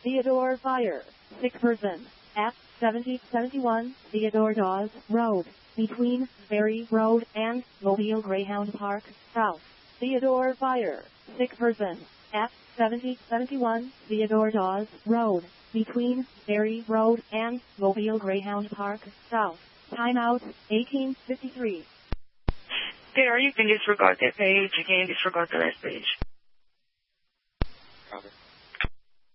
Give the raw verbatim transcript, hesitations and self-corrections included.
Theodore Fire, sick person, at seventy seventy-one Theodore Dawes Road, between Ferry Road and Mobile Greyhound Park, South. Theodore Fire, sick person, at seventy seventy-one Theodore Dawes Road, between Ferry Road and Mobile Greyhound Park, South. Timeout, eighteen fifty-three. There, you can disregard that page. You can disregard the last page. Copy.